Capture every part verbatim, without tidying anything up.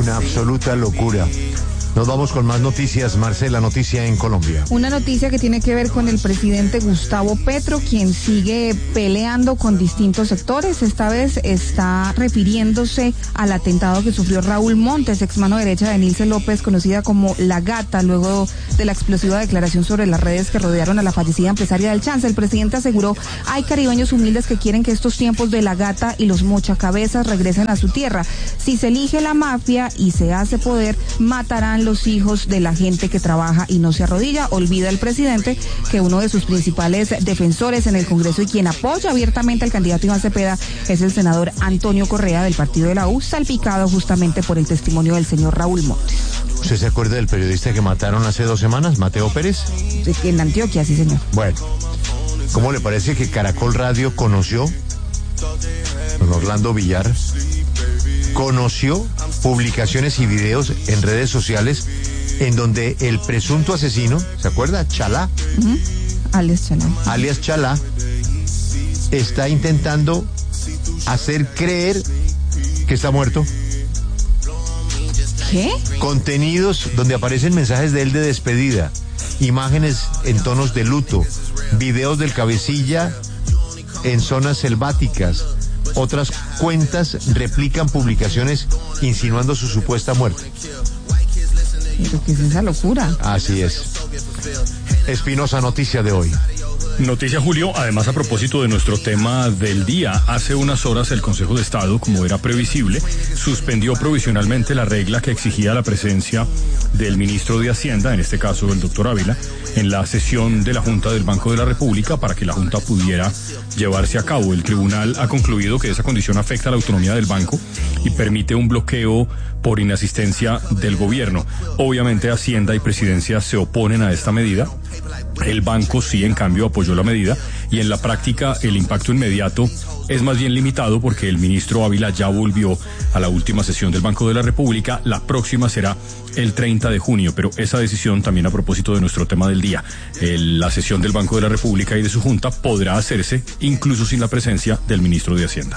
Una absoluta locura. Nos vamos con más noticias. Marcela, noticia en Colombia. Una noticia que tiene que ver con el presidente Gustavo Petro, quien sigue peleando con distintos sectores. Esta vez está refiriéndose al atentado que sufrió Raúl Montes, ex mano derecha de Nilce López, conocida como La Gata, luego de la explosiva declaración sobre las redes que rodearon a la fallecida empresaria del Chance. El presidente aseguró: hay caribeños humildes que quieren que estos tiempos de La Gata y los mochacabezas regresen a su tierra. Si se elige la mafia y se hace poder, matarán los hijos de la gente que trabaja y no se arrodilla. Olvida el presidente que uno de sus principales defensores en el Congreso y quien apoya abiertamente al candidato Iván Cepeda es el senador Antonio Correa del partido de la U, salpicado justamente por el testimonio del señor Raúl Montes. ¿Usted se acuerda del periodista que mataron hace dos semanas, Mateo Pérez? En Antioquia, sí, señor. Bueno, ¿cómo le parece que Caracol Radio conoció, don Orlando Villar, conoció publicaciones y videos en redes sociales en donde el presunto asesino, ¿se acuerda? Chalá. Uh-huh. Alias Chalá. Alias Chalá está intentando hacer creer que está muerto. ¿Qué? Contenidos donde aparecen mensajes de él de despedida, imágenes en tonos de luto, videos del cabecilla en zonas selváticas. Otras cuentas replican publicaciones insinuando su supuesta muerte. ¿Pero qué es esa locura? Así es. Espinosa, noticia de hoy. Noticia, Julio, además a propósito de nuestro tema del día, hace unas horas el Consejo de Estado, como era previsible, suspendió provisionalmente la regla que exigía la presencia del ministro de Hacienda, en este caso el doctor Ávila, en la sesión de la Junta del Banco de la República para que la Junta pudiera llevarse a cabo. El tribunal ha concluido que esa condición afecta a la autonomía del banco y permite un bloqueo por inasistencia del gobierno. Obviamente Hacienda y Presidencia se oponen a esta medida. El banco sí, en cambio, apoyó la medida y en la práctica el impacto inmediato es más bien limitado porque el ministro Ávila ya volvió a la última sesión del Banco de la República. La próxima será el treinta de junio, pero esa decisión también a propósito de nuestro tema del día. El, la sesión del Banco de la República y de su Junta podrá hacerse incluso sin la presencia del ministro de Hacienda.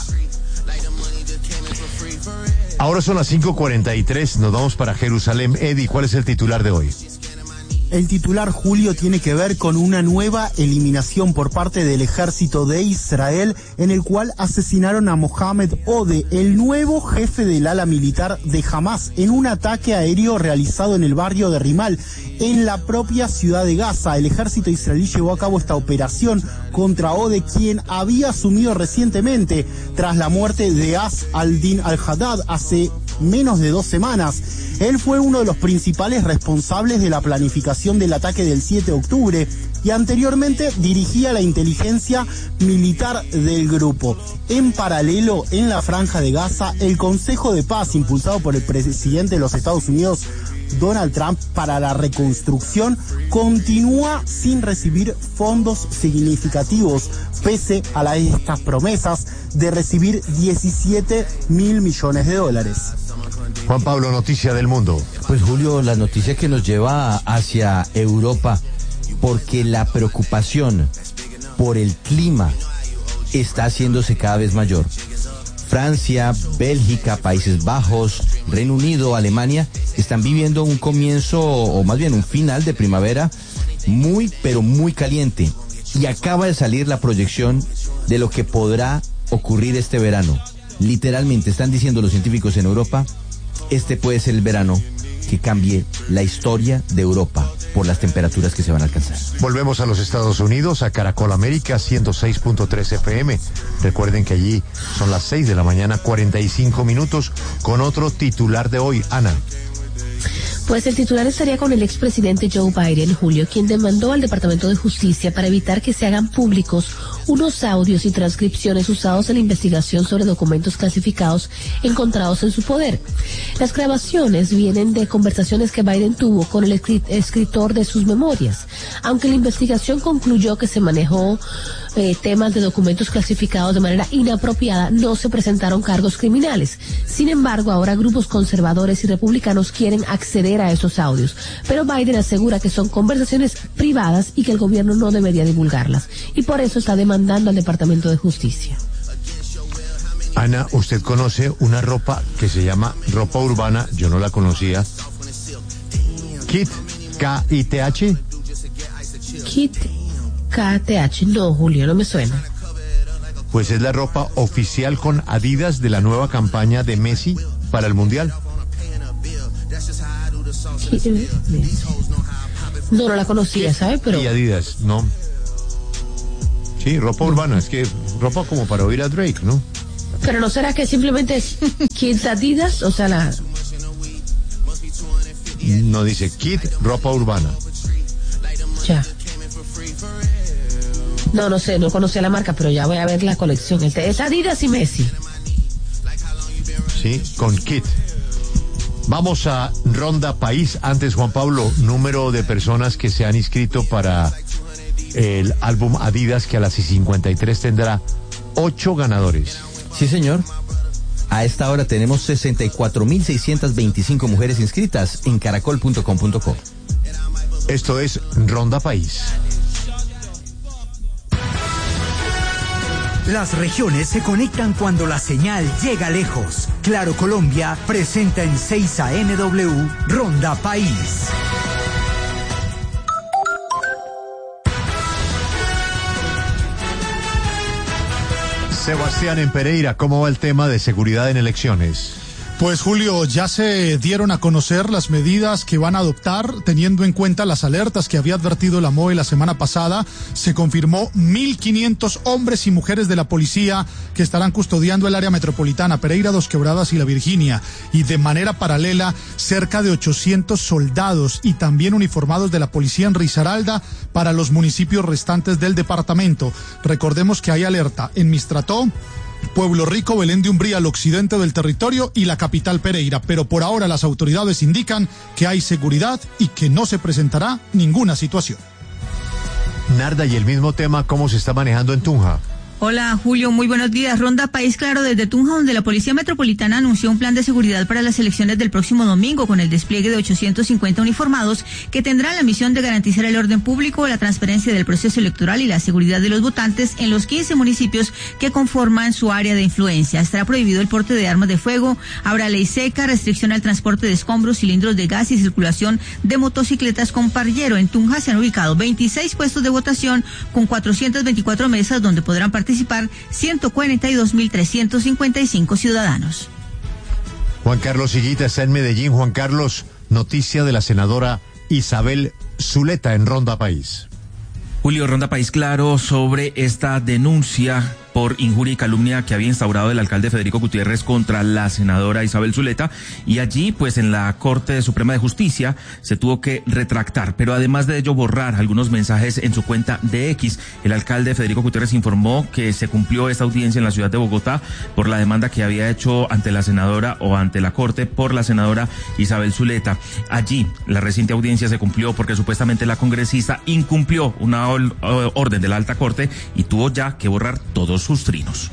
Ahora son las cinco cuarenta y tres, nos vamos para Jerusalén. Eddie, ¿cuál es el titular de hoy? El titular, Julio, tiene que ver con una nueva eliminación por parte del ejército de Israel, en el cual asesinaron a Mohamed Ode, el nuevo jefe del ala militar de Hamas, en un ataque aéreo realizado en el barrio de Rimal, en la propia ciudad de Gaza. El ejército israelí llevó a cabo esta operación contra Ode, quien había asumido recientemente tras la muerte de As al-Din al-Haddad hace menos de dos semanas. Él fue uno de los principales responsables de la planificación del ataque del siete de octubre y anteriormente dirigía la inteligencia militar del grupo. En paralelo, en la Franja de Gaza, el Consejo de Paz, impulsado por el presidente de los Estados Unidos, Donald Trump, para la reconstrucción, continúa sin recibir fondos significativos, pese a la, estas promesas de recibir diecisiete mil millones de dólares. Juan Pablo, noticia del mundo. Pues Julio, la noticia que nos lleva hacia Europa, porque la preocupación por el clima está haciéndose cada vez mayor. Francia, Bélgica, Países Bajos, Reino Unido, Alemania están viviendo un comienzo, o más bien un final de primavera muy, pero muy caliente. Y acaba de salir la proyección de lo que podrá ocurrir este verano. Literalmente están diciendo los científicos en Europa, este puede ser el verano que cambie la historia de Europa por las temperaturas que se van a alcanzar. Volvemos a los Estados Unidos, a Caracol América, ciento seis punto tres F M. Recuerden que allí son las seis de la mañana, cuarenta y cinco minutos, con otro titular de hoy. Ana. Pues el titular estaría con el expresidente Joe Biden, Julio, quien demandó al Departamento de Justicia para evitar que se hagan públicos unos audios y transcripciones usados en la investigación sobre documentos clasificados encontrados en su poder. Las grabaciones vienen de conversaciones que Biden tuvo con el escritor de sus memorias. Aunque la investigación concluyó que se manejó eh, temas de documentos clasificados de manera inapropiada, no se presentaron cargos criminales. Sin embargo, ahora grupos conservadores y republicanos quieren acceder a esos audios, pero Biden asegura que son conversaciones privadas y que el gobierno no debería divulgarlas, y por eso está demandando al Departamento de Justicia. Ana, ¿usted conoce una ropa que se llama ropa urbana? Yo no la conocía. Kit, K I T H. Kit K T H, no, Julio, no me suena. Pues es la ropa oficial con Adidas de la nueva campaña de Messi para el Mundial. No, no la conocía, ¿sabe? Pero... Y Adidas, no. Sí, ropa urbana, es que ropa como para oír a Drake, ¿no? Pero ¿no será que simplemente es Kids Adidas? O sea, la... No dice Kid, ropa urbana. Ya. No, no sé, no conocía la marca, pero ya voy a ver la colección. Es Adidas y Messi. Sí, con Kid. Vamos a Ronda País. Antes, Juan Pablo, número de personas que se han inscrito para el álbum Adidas, que a las cincuenta y tres tendrá ocho ganadores. Sí, señor. A esta hora tenemos sesenta y cuatro mil seiscientas veinticinco mujeres inscritas en caracol punto com punto co. Esto es Ronda País. Las regiones se conectan cuando la señal llega lejos. Claro Colombia presenta en seis A M W Ronda País. Sebastián, en Pereira, ¿cómo va el tema de seguridad en elecciones? Pues Julio, ya se dieron a conocer las medidas que van a adoptar teniendo en cuenta las alertas que había advertido la M O E la semana pasada. Se confirmó mil quinientos hombres y mujeres de la policía que estarán custodiando el área metropolitana, Pereira, Dos Quebradas y La Virginia. Y de manera paralela, cerca de ochocientos soldados y también uniformados de la policía en Risaralda para los municipios restantes del departamento. Recordemos que hay alerta en Mistrató, Pueblo Rico, Belén de Umbría, al occidente del territorio y la capital Pereira, pero por ahora las autoridades indican que hay seguridad y que no se presentará ninguna situación. Narda, y el mismo tema, ¿cómo se está manejando en Tunja? Hola Julio, muy buenos días. Ronda País Claro desde Tunja, donde la Policía Metropolitana anunció un plan de seguridad para las elecciones del próximo domingo con el despliegue de ochocientos cincuenta uniformados que tendrán la misión de garantizar el orden público, la transparencia del proceso electoral y la seguridad de los votantes en los quince municipios que conforman su área de influencia. Estará prohibido el porte de armas de fuego, habrá ley seca, restricción al transporte de escombros, cilindros de gas y circulación de motocicletas con parrillero. En Tunja se han ubicado veintiséis puestos de votación con cuatrocientas veinticuatro mesas donde podrán participar participar ciento cuarenta y dos mil trescientos cincuenta y cinco ciudadanos. Juan Carlos Higuita está en Medellín. Juan Carlos, noticia de la senadora Isabel Zuleta en Ronda País. Julio, Ronda País Claro sobre esta denuncia por injuria y calumnia que había instaurado el alcalde Federico Gutiérrez contra la senadora Isabel Zuleta, y allí pues en la Corte Suprema de Justicia se tuvo que retractar, pero además de ello borrar algunos mensajes en su cuenta de X. El alcalde Federico Gutiérrez informó que se cumplió esta audiencia en la ciudad de Bogotá por la demanda que había hecho ante la senadora o ante la Corte por la senadora Isabel Zuleta. Allí la reciente audiencia se cumplió porque supuestamente la congresista incumplió una orden de la Alta Corte y tuvo ya que borrar todos sus trinos.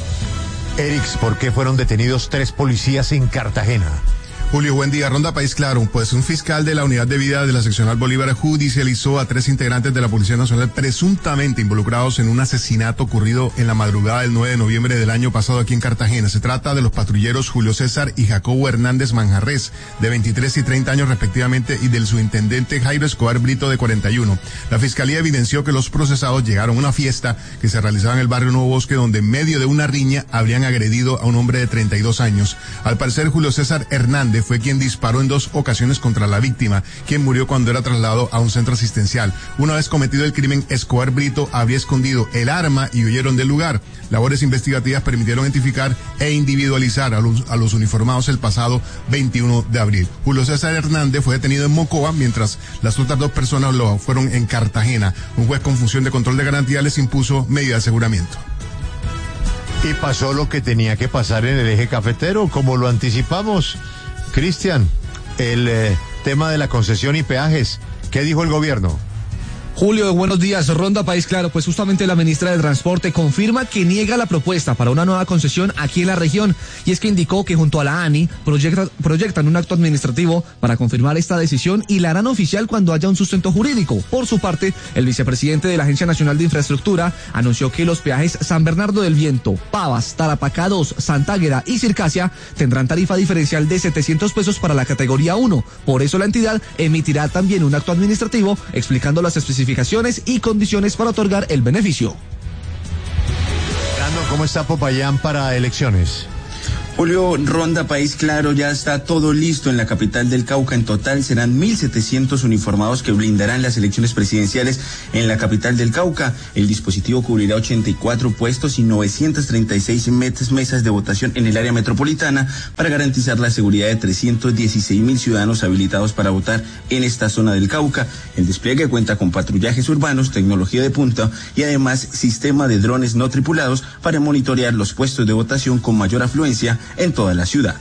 Erix, ¿por qué fueron detenidos tres policías en Cartagena? Julio, buen día. Ronda País Claro. Pues un fiscal de la Unidad de Vida de la Seccional Bolívar judicializó a tres integrantes de la Policía Nacional presuntamente involucrados en un asesinato ocurrido en la madrugada del nueve de noviembre del año pasado aquí en Cartagena. Se trata de los patrulleros Julio César y Jacobo Hernández Manjarres, de veintitrés y treinta años respectivamente, y del subintendente Jairo Escobar Brito, de cuarenta y uno. La Fiscalía evidenció que los procesados llegaron a una fiesta que se realizaba en el barrio Nuevo Bosque, donde en medio de una riña habrían agredido a un hombre de treinta y dos años. Al parecer, Julio César Hernández fue quien disparó en dos ocasiones contra la víctima, quien murió cuando era trasladado a un centro asistencial. Una vez cometido el crimen, Escobar Brito había escondido el arma y huyeron del lugar. Labores investigativas permitieron identificar e individualizar a los, a los uniformados el pasado veintiuno de abril. Julio César Hernández fue detenido en Mocoa, mientras las otras dos personas lo fueron en Cartagena. Un juez con función de control de garantía les impuso medida de aseguramiento. Y pasó lo que tenía que pasar en el eje cafetero, como lo anticipamos. Cristian, el eh, tema de la concesión y peajes, ¿qué dijo el gobierno? Julio, buenos días. Ronda País Claro. Pues justamente la ministra de Transporte confirma que niega la propuesta para una nueva concesión aquí en la región. Y es que indicó que junto a la ANI proyecta, proyectan un acto administrativo para confirmar esta decisión y la harán oficial cuando haya un sustento jurídico. Por su parte, el vicepresidente de la Agencia Nacional de Infraestructura anunció que los peajes San Bernardo del Viento, Pavas, Tarapacá dos, Santa Águeda y Circasia tendrán tarifa diferencial de setecientos pesos para la categoría uno. Por eso la entidad emitirá también un acto administrativo explicando las especificaciones y condiciones para otorgar el beneficio. ¿Cómo está Popayán para elecciones? Julio, Ronda País Claro, ya está todo listo en la capital del Cauca. En total serán mil setecientos uniformados que blindarán las elecciones presidenciales en la capital del Cauca. El dispositivo cubrirá ochenta y cuatro puestos y novecientas treinta y seis mesas de votación en el área metropolitana para garantizar la seguridad de trescientos dieciséis mil ciudadanos habilitados para votar en esta zona del Cauca. El despliegue cuenta con patrullajes urbanos, tecnología de punta y además sistema de drones no tripulados para monitorear los puestos de votación con mayor afluencia en toda la ciudad.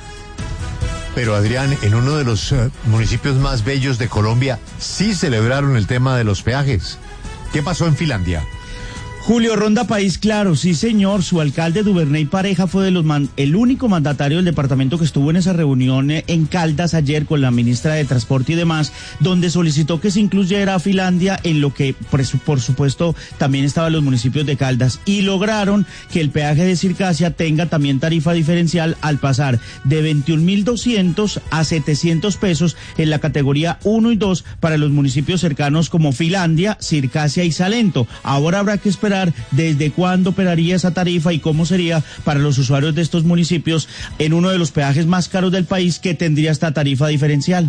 Pero Adrián, en uno de los uh, municipios más bellos de Colombia, sí celebraron el tema de los peajes. ¿Qué pasó en Finlandia? Julio, Ronda País Claro, sí señor, su alcalde Duvernay Pareja fue de los man, el único mandatario del departamento que estuvo en esa reunión en Caldas ayer con la ministra de Transporte y demás, donde solicitó que se incluyera a Finlandia en lo que por supuesto también estaban los municipios de Caldas, y lograron que el peaje de Circasia tenga también tarifa diferencial al pasar de veintiún mil doscientos a setecientos pesos en la categoría uno y dos para los municipios cercanos como Finlandia, Circasia y Salento. Ahora habrá que esperar desde cuándo operaría esa tarifa y cómo sería para los usuarios de estos municipios en uno de los peajes más caros del país que tendría esta tarifa diferencial.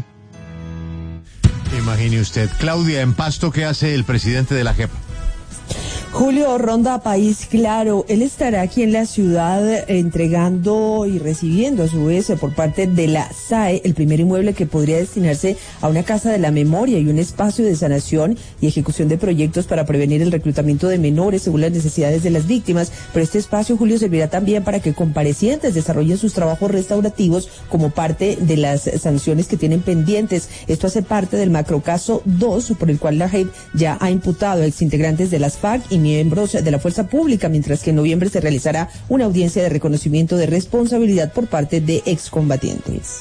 Imagine usted. Claudia, en Pasto, ¿qué hace el presidente de la J E P? Julio, Ronda País Claro, él estará aquí en la ciudad entregando y recibiendo a su vez por parte de la S A E el primer inmueble que podría destinarse a una casa de la memoria y un espacio de sanación y ejecución de proyectos para prevenir el reclutamiento de menores según las necesidades de las víctimas. Pero este espacio, Julio, servirá también para que comparecientes desarrollen sus trabajos restaurativos como parte de las sanciones que tienen pendientes. Esto hace parte del macrocaso dos, por el cual la J E P ya ha imputado a exintegrantes de las FARC y miembros de la fuerza pública, mientras que en noviembre se realizará una audiencia de reconocimiento de responsabilidad por parte de excombatientes.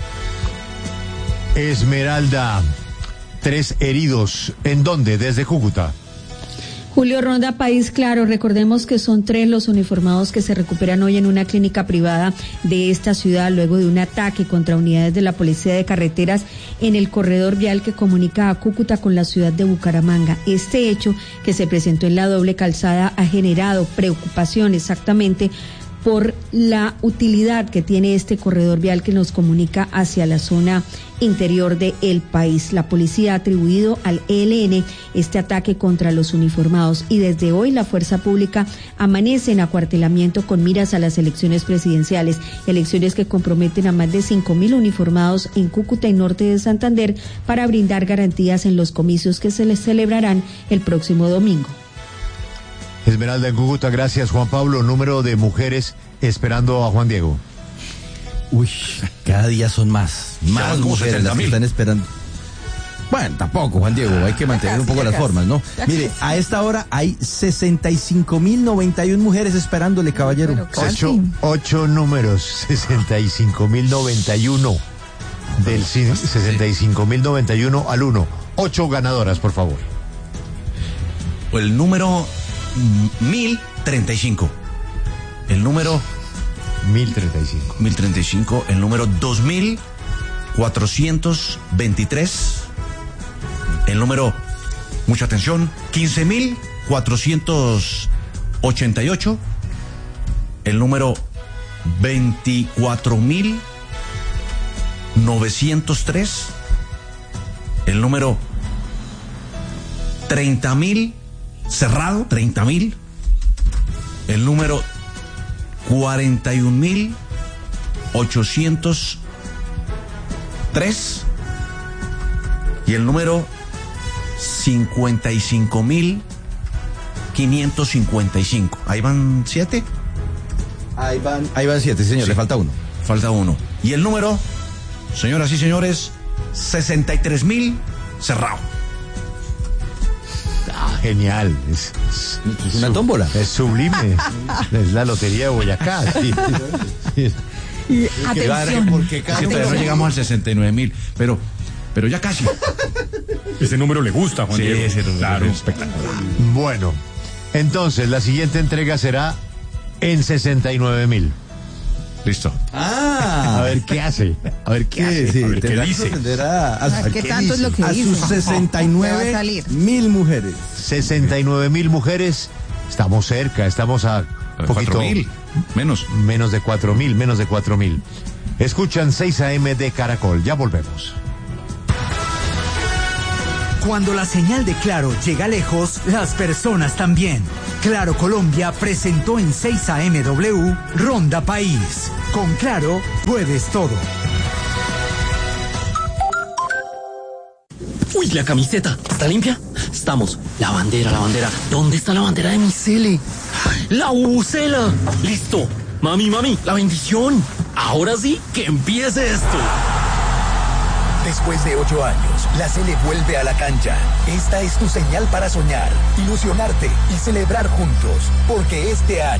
Esmeralda, tres heridos. ¿En dónde? Desde Cúcuta. Julio, Ronda País Claro, recordemos que son tres los uniformados que se recuperan hoy en una clínica privada de esta ciudad luego de un ataque contra unidades de la Policía de Carreteras en el corredor vial que comunica a Cúcuta con la ciudad de Bucaramanga. Este hecho, que se presentó en la doble calzada, ha generado preocupación exactamente por la utilidad que tiene este corredor vial que nos comunica hacia la zona interior del país. La policía ha atribuido al E L N este ataque contra los uniformados y desde hoy la fuerza pública amanece en acuartelamiento con miras a las elecciones presidenciales, elecciones que comprometen a más de cinco mil uniformados en Cúcuta y norte de Santander para brindar garantías en los comicios que se les celebrarán el próximo domingo. Esmeralda, en Cúcuta, gracias. Juan Pablo, número de mujeres esperando a Juan Diego. Uy, cada día son más, más mujeres las que están esperando. Bueno, tampoco, Juan Diego, hay que mantener un poco las formas, ¿no? Mire, a esta hora hay sesenta y cinco mil noventa y una mujeres esperándole, caballero. Ocho, ocho números, sesenta y cinco mil noventa y uno. Del sesenta y cinco mil noventa y uno al uno. Ocho ganadoras, por favor. El número mil treinta y cinco. El número mil treinta y cinco. mil treinta y cinco. El número dos mil cuatrocientos veintitrés. El número, mucha atención, quince mil cuatrocientos ochenta y ocho. El número veinticuatro mil novecientos tres. El número treinta mil cerrado, treinta mil. El número cuarenta y un mil ochocientos tres. Y el número cincuenta y cinco mil quinientos cincuenta y cinco. ¿Ahí van siete? Ahí van, ahí van siete, señor, sí. Le falta uno. Falta uno. Y el número, señoras y señores, sesenta y tres mil cerrado. genial. Es, es, es una tómbola. Es sublime. Es la lotería de Boyacá. Sí. Sí. Y, atención. Porque casi todavía no llegamos al sesenta y nueve mil, pero, pero ya casi. Ese número le gusta, Juan sí, Diego. Ese número claro, es espectacular. Bueno, entonces la siguiente entrega será en sesenta y nueve mil. Listo. Ah. A ver qué hace. A ver qué, ¿Qué? hace. Sí, a ver qué tendrá que dice. sorprender a, a, A ver, ¿qué ¿qué tanto es dice? lo que a hizo? sus sesenta y ¿Qué va a nueve salir? mil mujeres. sesenta y nueve mil mujeres. Estamos cerca, estamos a un poquito. cuatro mil. Menos. Menos de cuatro mil, menos de cuatro mil. Escuchan seis A M de Caracol. Ya volvemos. Cuando la señal de Claro llega lejos, las personas también. Claro Colombia presentó en seis A M W Ronda País. Con Claro puedes todo. Uy, la camiseta, ¿está limpia? Estamos. La bandera, la bandera. ¿Dónde está la bandera de mi Cele? La bubucela. Listo. Mami, mami, la bendición. Ahora sí, que empiece esto. Después de ocho años, la Cele vuelve a la cancha. Esta es tu señal para soñar, ilusionarte y celebrar juntos, porque este año